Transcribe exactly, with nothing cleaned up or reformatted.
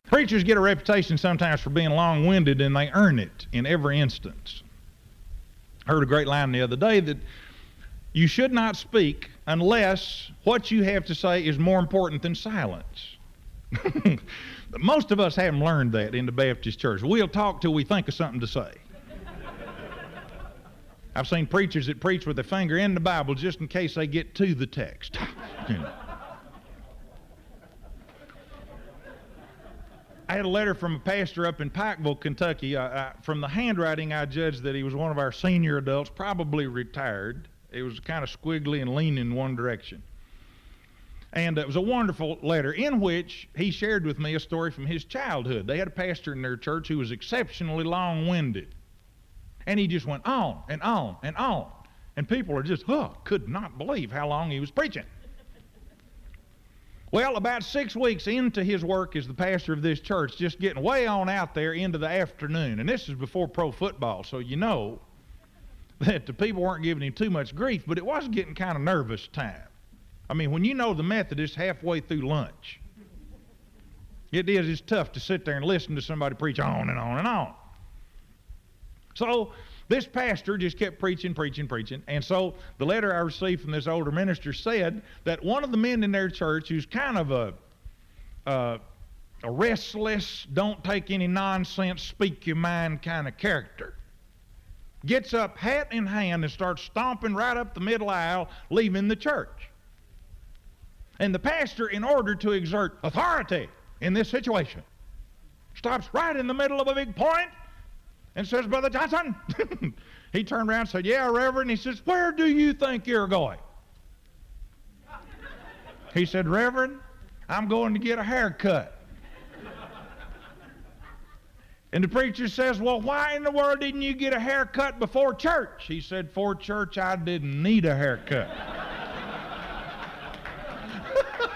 Preachers get a reputation sometimes for being long-winded, and they earn it in every instance. I heard a great line the other day that you should not speak unless what you have to say is more important than silence. Most of us haven't learned that in the Baptist church. We'll talk till we think of something to say. I've seen preachers that preach with their finger in the Bible just in case they get to the text. You know. I had a letter from a pastor up in Pikeville, Kentucky. I, I, from the handwriting, I judged that he was one of our senior adults, probably retired. It was kind of squiggly and leaning in one direction. And it was a wonderful letter in which he shared with me a story from his childhood. They had a pastor in their church who was exceptionally long-winded. And he just went on and on and on. And people are just, oh, could not believe how long he was preaching. Well, about six weeks into his work as the pastor of this church, just getting way on out there into the afternoon, and this is before pro football, so you know that the people weren't giving him too much grief, but it was getting kind of nervous time. I mean, when you know the Methodist halfway through lunch, it is, it's tough to sit there and listen to somebody preach on and on and on. So this pastor just kept preaching, preaching, preaching. And so the letter I received from this older minister said that one of the men in their church, who's kind of a, uh, a restless, don't take any nonsense, speak your mind kind of character, gets up hat in hand and starts stomping right up the middle aisle, leaving the church. And the pastor, in order to exert authority in this situation, stops right in the middle of a big point and says, Brother Johnson, he turned around and said, yeah, Reverend. He says, where do you think you're going? He said, Reverend, I'm going to get a haircut. And the preacher says, well, why in the world didn't you get a haircut before church? He said, for church, I didn't need a haircut.